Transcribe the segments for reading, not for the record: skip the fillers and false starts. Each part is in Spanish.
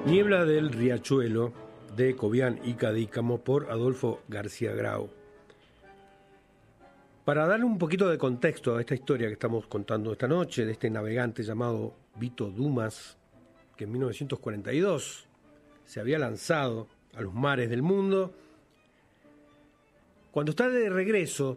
Niebla del Riachuelo, de Cobián y Cadícamo, por Adolfo García Grau. Para darle un poquito de contexto a esta historia que estamos contando esta noche, de este navegante llamado Vito Dumas, que en 1942 se había lanzado a los mares del mundo, cuando está de regreso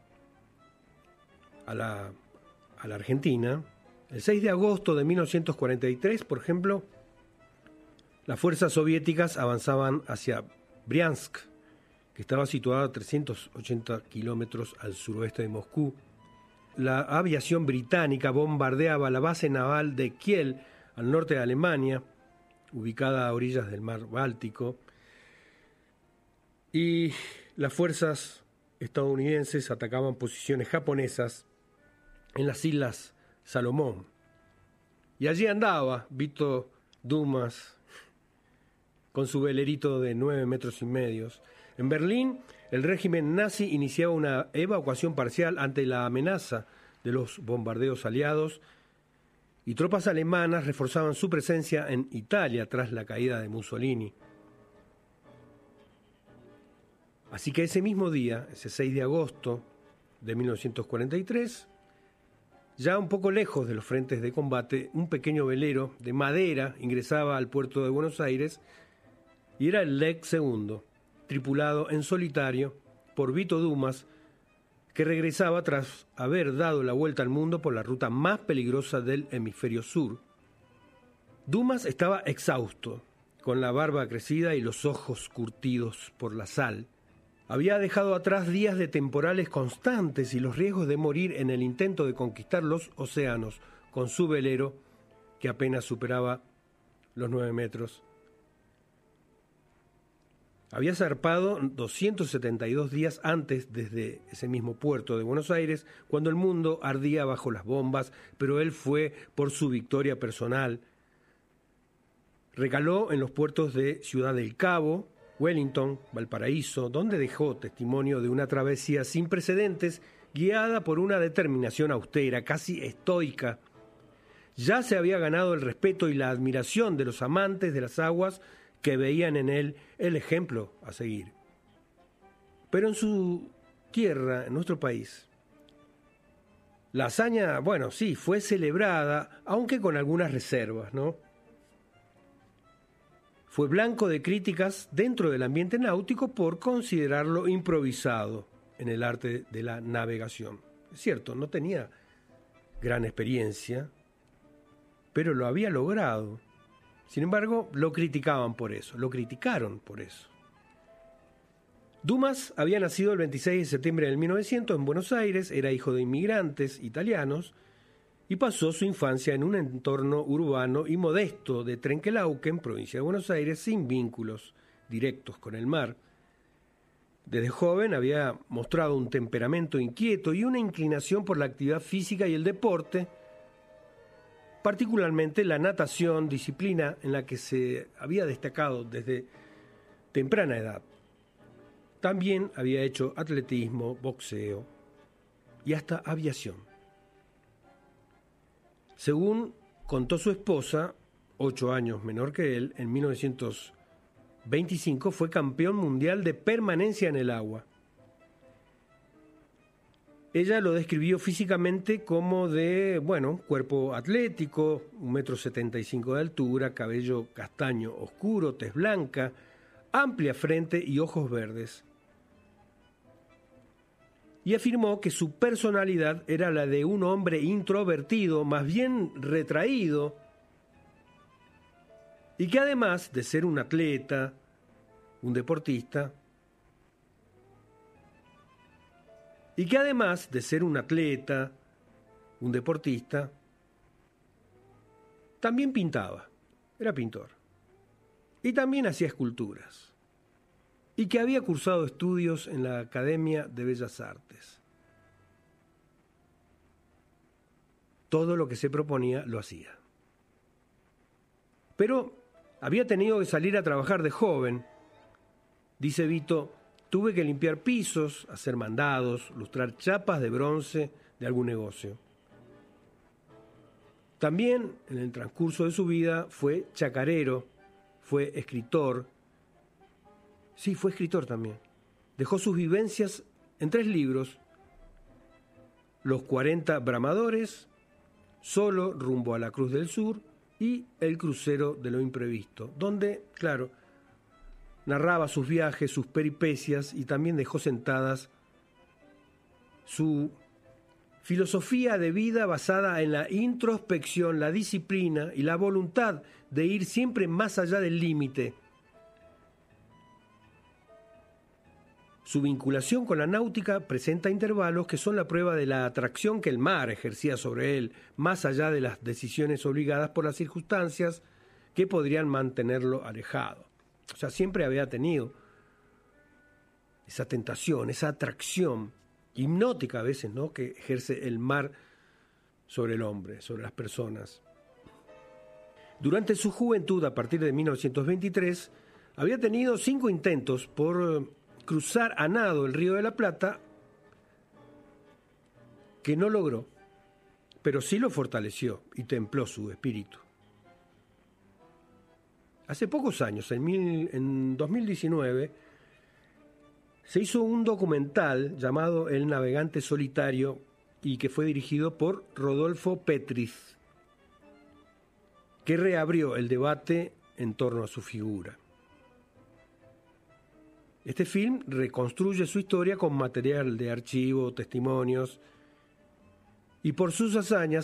a la Argentina, el 6 de agosto de 1943, por ejemplo, las fuerzas soviéticas avanzaban hacia Briansk, que estaba situada a 380 kilómetros al suroeste de Moscú. La aviación británica bombardeaba la base naval de Kiel, al norte de Alemania, ubicada a orillas del mar Báltico, y las fuerzas estadounidenses atacaban posiciones japonesas en las islas Salomón. Y allí andaba Vito Dumas con su velerito de 9 metros y medio. En Berlín, el régimen nazi iniciaba una evacuación parcial ante la amenaza de los bombardeos aliados, y tropas alemanas reforzaban su presencia en Italia tras la caída de Mussolini. Así que ese mismo día, ese 6 de agosto de 1943, ya un poco lejos de los frentes de combate, un pequeño velero de madera ingresaba al puerto de Buenos Aires, y era el Lek II, tripulado en solitario por Vito Dumas, que regresaba tras haber dado la vuelta al mundo por la ruta más peligrosa del hemisferio sur. Dumas estaba exhausto, con la barba crecida y los ojos curtidos por la sal. Había dejado atrás días de temporales constantes y los riesgos de morir en el intento de conquistar los océanos con su velero, que apenas superaba los 9 metros. Había zarpado 272 días antes desde ese mismo puerto de Buenos Aires, cuando el mundo ardía bajo las bombas, pero él fue por su victoria personal. Recaló en los puertos de Ciudad del Cabo, Wellington, Valparaíso, donde dejó testimonio de una travesía sin precedentes, guiada por una determinación austera, casi estoica. Ya se había ganado el respeto y la admiración de los amantes de las aguas, que veían en él el ejemplo a seguir. Pero en su tierra, en nuestro país, la hazaña, bueno, sí, fue celebrada, aunque con algunas reservas, ¿no? Fue blanco de críticas dentro del ambiente náutico por considerarlo improvisado en el arte de la navegación. Es cierto, no tenía gran experiencia, pero lo había logrado. Sin embargo, lo criticaban por eso, lo criticaron por eso. Dumas había nacido el 26 de septiembre de 1900 en Buenos Aires, era hijo de inmigrantes italianos y pasó su infancia en un entorno urbano y modesto de Trenquelauquen, provincia de Buenos Aires, sin vínculos directos con el mar. Desde joven había mostrado un temperamento inquieto y una inclinación por la actividad física y el deporte, particularmente la natación, disciplina en la que se había destacado desde temprana edad. También había hecho atletismo, boxeo y hasta aviación. Según contó su esposa, 8 años menor que él, en 1925 fue campeón mundial de permanencia en el agua. Ella lo describió físicamente como de, cuerpo atlético, 1,75 m de altura, cabello castaño oscuro, tez blanca, amplia frente y ojos verdes. Y afirmó que su personalidad era la de un hombre introvertido, más bien retraído, y que además de ser un atleta, un deportista, también pintaba, era pintor, y también hacía esculturas, y que había cursado estudios en la Academia de Bellas Artes. Todo lo que se proponía lo hacía. Pero había tenido que salir a trabajar de joven. Dice Vito: tuve que limpiar pisos, hacer mandados, lustrar chapas de bronce de algún negocio. También, en el transcurso de su vida, fue chacarero, fue escritor. Sí, fue escritor también. Dejó sus vivencias en 3 libros: Los 40 Bramadores, Solo rumbo a la Cruz del Sur y El crucero de lo imprevisto, donde, claro, narraba sus viajes, sus peripecias, y también dejó sentadas su filosofía de vida basada en la introspección, la disciplina y la voluntad de ir siempre más allá del límite. Su vinculación con la náutica presenta intervalos que son la prueba de la atracción que el mar ejercía sobre él, más allá de las decisiones obligadas por las circunstancias que podrían mantenerlo alejado. O sea, siempre había tenido esa tentación, esa atracción hipnótica a veces, ¿no?, que ejerce el mar sobre el hombre, sobre las personas. Durante su juventud, a partir de 1923, había tenido 5 intentos por cruzar a nado el Río de la Plata, que no logró, pero sí lo fortaleció y templó su espíritu. Hace pocos años, en 2019, se hizo un documental llamado El navegante solitario y que fue dirigido por Rodolfo Petriz, que reabrió el debate en torno a su figura. Este film reconstruye su historia con material de archivo, testimonios, y por sus hazañas